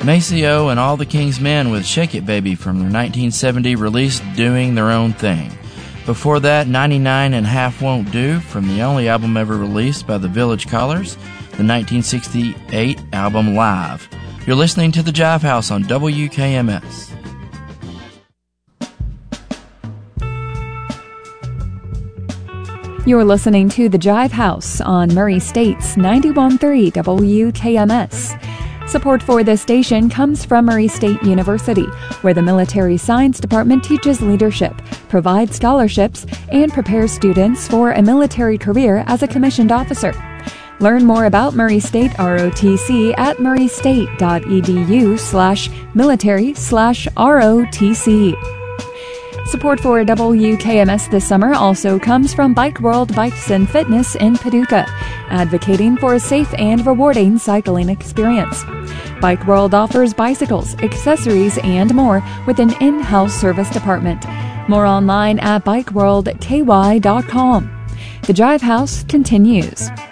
Maceo and All the King's Men with Shake It Baby from their 1970 release Doing Their Own Thing. Before that, 99 and Half Won't Do from the only album ever released by the Village Callers, the 1968 album Live. You're listening to The Jive House on WKMS. You're listening to The Jive House on Murray State's 91.3 WKMS. Support for this station comes from Murray State University, where the Military Science Department teaches leadership, provides scholarships, and prepares students for a military career as a commissioned officer. Learn more about Murray State ROTC at murraystate.edu/military/ROTC. Support for WKMS this summer also comes from Bike World Bikes and Fitness in Paducah, advocating for a safe and rewarding cycling experience. Bike World offers bicycles, accessories, and more with an in-house service department. More online at bikeworldky.com. The Jive House continues.